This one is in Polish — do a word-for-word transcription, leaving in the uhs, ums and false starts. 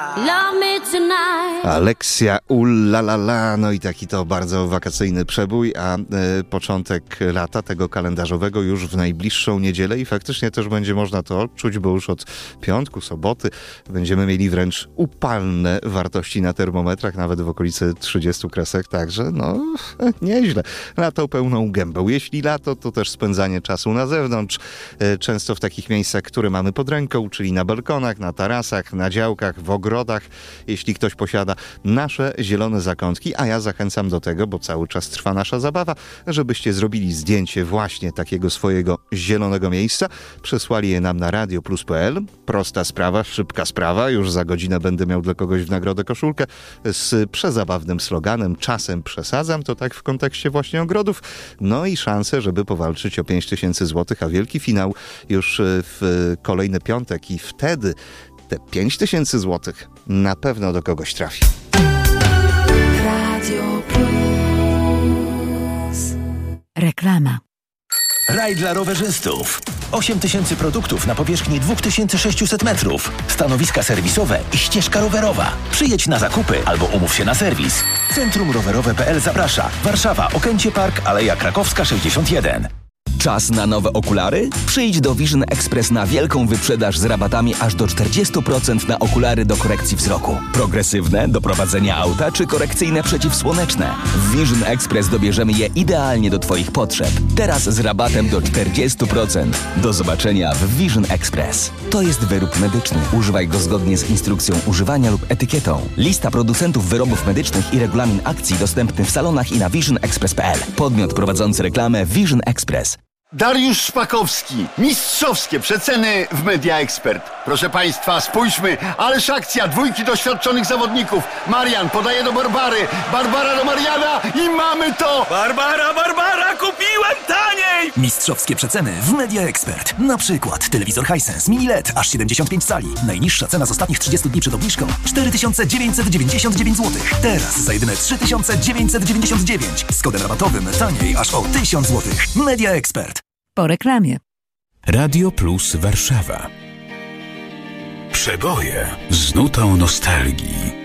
Love me tonight. Alexia Ullalala, no i taki to bardzo wakacyjny przebój, a y, początek lata tego kalendarzowego już w najbliższą niedzielę i faktycznie też będzie można to odczuć, bo już od piątku, soboty będziemy mieli wręcz upalne wartości na termometrach, nawet w okolicy trzydziestu kresek, także no nieźle. Lato pełną gębą. Jeśli lato, to też spędzanie czasu na zewnątrz, y, często w takich miejscach, które mamy pod ręką, czyli na balkonach, na tarasach, na działkach, w ogrodach. Jeśli ktoś posiada nasze zielone zakątki, a ja zachęcam do tego, bo cały czas trwa nasza zabawa, żebyście zrobili zdjęcie właśnie takiego swojego zielonego miejsca, przesłali je nam na radio plus kropka p l. Prosta sprawa, szybka sprawa, już za godzinę będę miał dla kogoś w nagrodę koszulkę z przezabawnym sloganem "Czasem przesadzam", to tak w kontekście właśnie ogrodów, no i szansę, żeby powalczyć o pięć tysięcy złotych, a wielki finał już w kolejny piątek i wtedy te pięć tysięcy złotych na pewno do kogoś trafi. Radio Plus. Reklama. Raj dla rowerzystów. osiem tysięcy produktów na powierzchni dwa tysiące sześćset metrów. Stanowiska serwisowe i ścieżka rowerowa. Przyjedź na zakupy albo umów się na serwis. Centrum Rowerowe kropka p l zaprasza. Warszawa, Okęcie Park, Aleja Krakowska sześćdziesiąt jeden. Czas na nowe okulary? Przyjdź do Vision Express na wielką wyprzedaż z rabatami aż do czterdzieści procent na okulary do korekcji wzroku. Progresywne, do prowadzenia auta czy korekcyjne przeciwsłoneczne. W Vision Express dobierzemy je idealnie do Twoich potrzeb. Teraz z rabatem do czterdzieści procent. Do zobaczenia w Vision Express. To jest wyrób medyczny. Używaj go zgodnie z instrukcją używania lub etykietą. Lista producentów wyrobów medycznych i regulamin akcji dostępny w salonach i na vision express kropka p l. Podmiot prowadzący reklamę Vision Express. Dariusz Szpakowski. Mistrzowskie przeceny w Media Expert. Proszę Państwa, spójrzmy, ależ akcja, dwójki doświadczonych zawodników. Marian podaje do Barbary, Barbara do Mariana i mamy to! Barbara, Barbara, kupiłem taniej! Mistrzowskie przeceny w Media Expert. Na przykład telewizor Hisense Mini L E D aż siedemdziesiąt pięć cali. Najniższa cena z ostatnich trzydziestu dni przed obniżką cztery tysiące dziewięćset dziewięćdziesiąt dziewięć złotych. Teraz za jedyne trzy tysiące dziewięćset dziewięćdziesiąt dziewięć. Z kodem rabatowym taniej aż o tysiąc złotych. Media Expert. Po reklamie. Radio Plus Warszawa. Przeboje z nutą nostalgii.